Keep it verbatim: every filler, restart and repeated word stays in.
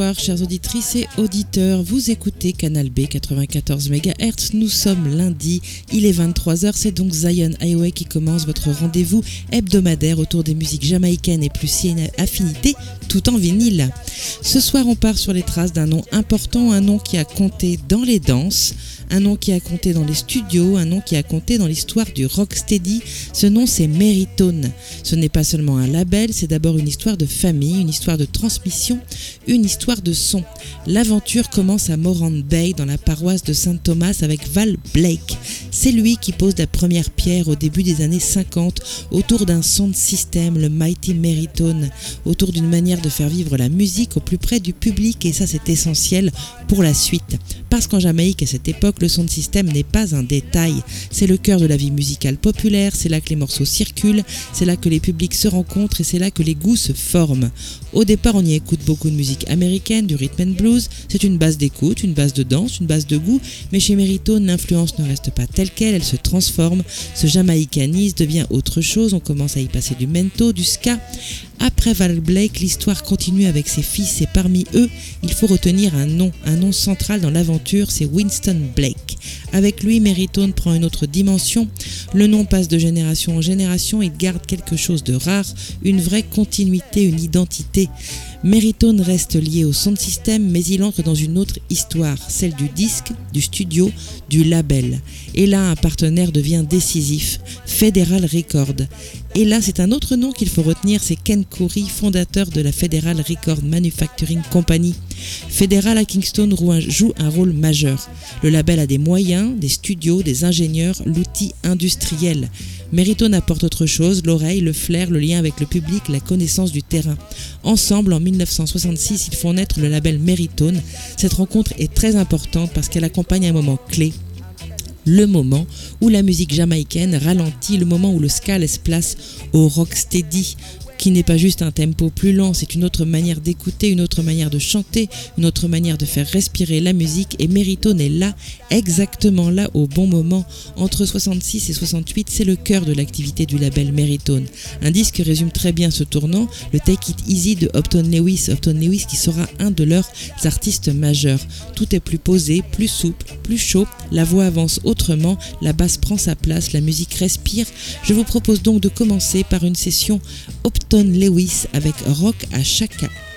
Bonsoir chères auditrices et auditeurs, vous écoutez Canal B quatre-vingt-quatorze mégahertz, nous sommes lundi, il est vingt-trois heures, c'est donc Zion Highway qui commence votre rendez-vous hebdomadaire autour des musiques jamaïcaines et plus si affinités, tout en vinyle. Ce soir on part sur les traces d'un nom important, un nom qui a compté dans les danses, un nom qui a compté dans les studios, un nom qui a compté dans l'histoire du rocksteady. Ce nom, c'est Merrytone. Ce n'est pas seulement un label, c'est d'abord une histoire de famille, une histoire de transmission, une histoire de son. L'aventure commence à Morant Bay, dans la paroisse de Saint Thomas, avec Val Blake. C'est lui qui pose la première pierre au début des années cinquante autour d'un sound system, le Mighty Merrytone, autour d'une manière de faire vivre la musique au plus près du public, et ça c'est essentiel pour la suite. Parce qu'en Jamaïque, à cette époque, le sound system n'est pas un détail. C'est le cœur de la vie musicale populaire, c'est là que les morceaux circulent, c'est là que les publics se rencontrent et c'est là que les goûts se forment. Au départ, on y écoute beaucoup de musique américaine, du rhythm and blues. C'est une base d'écoute, une base de danse, une base de goût. Mais chez Merrytone, l'influence ne reste pas telle quelle, elle se transforme, se jamaïcanise, devient autre chose. On commence à y passer du mento, du ska. Après Val Blake, l'histoire continue avec ses fils et parmi eux, il faut retenir un nom, un nom central dans l'aventure, c'est Winston Blake. Avec lui, Merrytone prend une autre dimension. Le nom passe de génération en génération, il garde quelque chose de rare, une vraie continuité, une identité. Merrytone reste lié au sound system, mais il entre dans une autre histoire, celle du disque, du studio, du label. Et là, un partenaire devient décisif, Federal Records. Et là, c'est un autre nom qu'il faut retenir, c'est Ken Khoury, fondateur de la Federal Record Manufacturing Company. Federal à Kingston joue un rôle majeur. Le label a des moyens, des studios, des ingénieurs, l'outil industriel. Merrytone apporte autre chose, l'oreille, le flair, le lien avec le public, la connaissance du terrain. Ensemble, en dix-neuf cent soixante-six, ils font naître le label Merrytone. Cette rencontre est très importante parce qu'elle accompagne un moment clé. Le moment où la musique jamaïcaine ralentit, le moment où le ska laisse place au rocksteady, qui n'est pas juste un tempo plus lent, c'est une autre manière d'écouter, une autre manière de chanter, une autre manière de faire respirer la musique, et Merrytone est là, exactement là, au bon moment. Entre soixante-six et soixante-huit, c'est le cœur de l'activité du label Merrytone. Un disque résume très bien ce tournant, le Take It Easy de Upton Lewis, Upton Lewis qui sera un de leurs artistes majeurs. Tout est plus posé, plus souple, plus chaud, la voix avance autrement, la basse prend sa place, la musique respire. Je vous propose donc de commencer par une session Upton Lewis avec Rock à Chaka.